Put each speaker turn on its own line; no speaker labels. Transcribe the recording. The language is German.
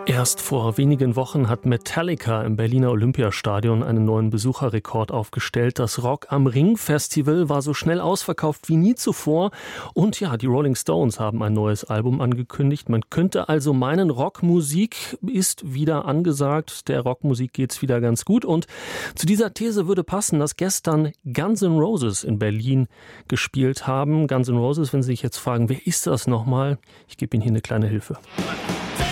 Erst vor wenigen Wochen hat Metallica im Berliner Olympiastadion einen neuen Besucherrekord aufgestellt. Das Rock am Ring Festival war so schnell ausverkauft wie nie zuvor. Und ja, die Rolling Stones haben ein neues Album angekündigt. Man könnte also meinen, Rockmusik ist wieder angesagt. Der Rockmusik geht's wieder ganz gut. Und zu dieser These würde passen, dass gestern Guns N' Roses in Berlin gespielt haben. Guns N' Roses, wenn Sie sich jetzt fragen, wer ist das nochmal? Ich gebe Ihnen hier eine kleine Hilfe.